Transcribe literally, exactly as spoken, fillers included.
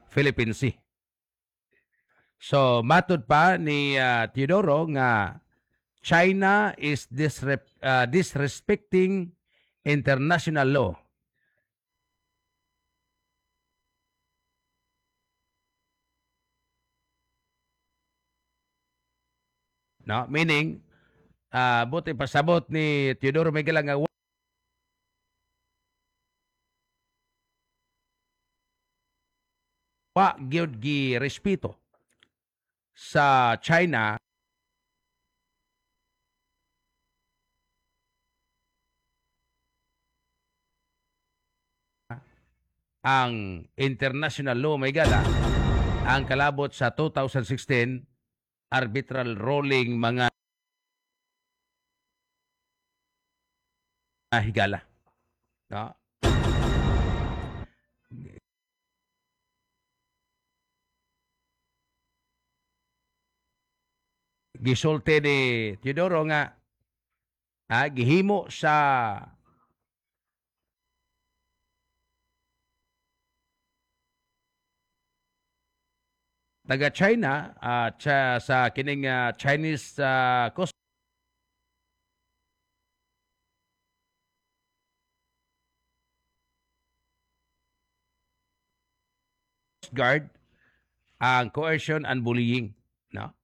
Philippine Sea. So matud pa ni uh, Teodoro nga China is disrep, uh, disrespecting international law. No, meaning uh, buti pasabot ni Teodoro Miguel nga wa gyud gi respeto sa China ang international law may gala ang kalabot sa two thousand sixteen arbitral ruling mga higala. No? Gisulti ni Teodoro nga ah, gihimo sa taga China at uh, sa kining uh, Chinese uh, Coast Guard ang coercion and bullying, no?